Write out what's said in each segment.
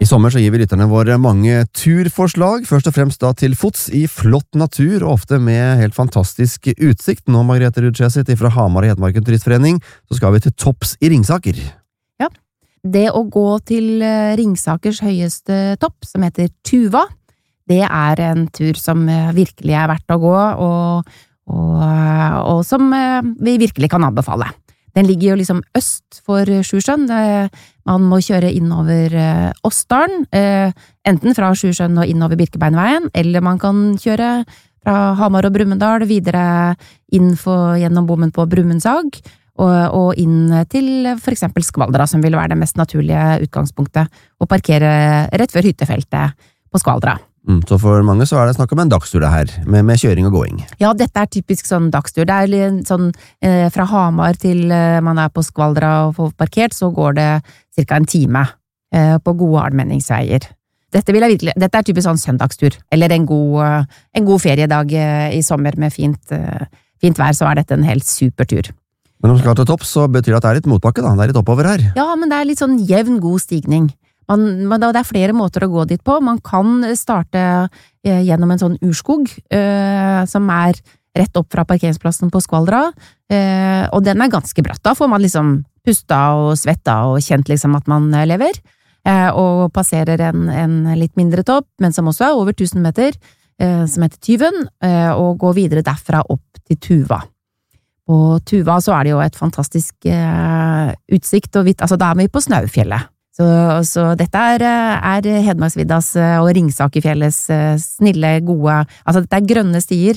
I sommer så gir vi lytterne våre mange turforslag, først og fremst da til fots i flott natur, og ofte med helt fantastisk utsikt. Nå, Margrethe Rudskjæsit fra Hamar og Hedmarken Turistforening, så skal vi til topps i Ringsaker. Ja, det å gå til Ringsakers høyeste topp, som heter Tuva, det er en tur som virkelig er verdt å gå, og som vi virkelig kan anbefale. Den ligger jo liksom øst for Sjusjøen. Man må kjøre innover Åsdalen, enten fra Sjusjøen og innover Birkebeinveien, eller man kan kjøre fra Hamar og Brumunddal videre gjennom bommen på Brumundsag, og inn til for eksempel Skvaldra, som vil være det mest naturlige utgangspunktet, og parkere rett før hyttefeltet på Skvaldra. Så for mange så er det snakk om en dagstur det her, med kjøring og gåing. Ja, dette er typisk sånn dagstur. Det er sånn fra Hamar til man er på Skvaldra og får parkert, så går det cirka en time på gode allmenningsveier. Dette er typisk sånn søndagstur, eller en god feriedag i sommer med fint vær, så er dette en helt supertur. Men når man skal til topp, så betyr det at det er litt motbakke da, det er litt oppover her. Ja, men det er litt sånn jevn, god stigning. Det er flere måter å gå dit på. Man kan starte gjennom en sånn urskog, som er rett opp fra parkeringsplassen på Skvaldra, og den er ganske bratt. Da får man liksom pusta og svetta og kjent liksom at man lever, og passerer en litt mindre topp, men som også er over 1000 meter, som heter Tyven, og går videre derfra opp til Tuva. På Tuva så er det jo et fantastisk utsikt, og da er vi på Snaufjellet. Så dette er Hedmarksviddas og Ringsakerfjellets snille, gode, dette er grønne stier,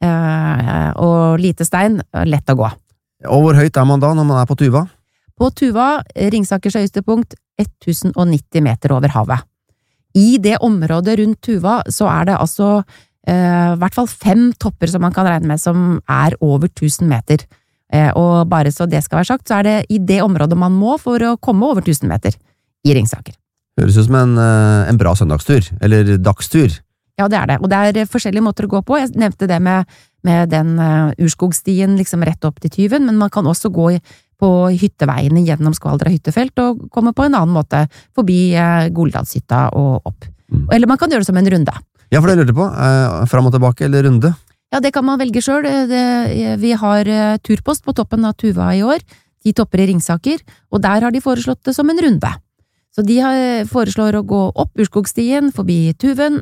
og lite stein, lett å gå. Og hvor høyt er man da når man er på Tuva? På Tuva, Ringsakers høyeste punkt, 1090 meter over havet. I det området rundt Tuva så er det i hvert fall 5 topper som man kan regne med som er over 1000 meter. Og bare så det skal være sagt, så er det i det området man må for å komme over 1000 meter. I Ringsaker. Høres ut som en bra søndagstur, eller dagstur. Ja, det er det, og det er forskjellige måter å gå på. Jeg nevnte det med den urskogstien liksom rett opp til Tyven, men man kan også gå på hytteveiene gjennom Skvaldra hyttefelt og komme på en annen måte forbi Goldalshytta og opp. Eller man kan gjøre det som en runde. Ja, for det lurte på. Fram og tilbake eller runde? Ja, det kan man velge selv. Vi har turpost på toppen av Tuva i år, 10 topper i Ringsaker, og der har de foreslått det som en runde. Så de foreslår å gå opp Urskogstien, forbi Tyven,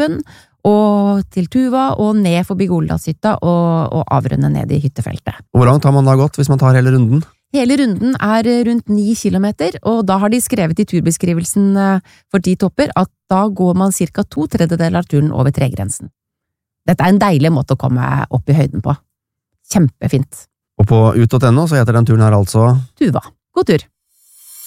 og til Tuva, og ned forbi Goldalshytta, og avrunde ned i hyttefeltet. Og hvor langt har man da gått hvis man tar hele runden? Hele runden er rundt 9 kilometer, og da har de skrevet i turbeskrivelsen for 10 topper at da går man cirka 2/3 av turen over tregrensen. Dette er en deilig måte å komme opp i høyden på. Kjempefint. Og på ut.no så heter den turen her altså Tuva. God tur!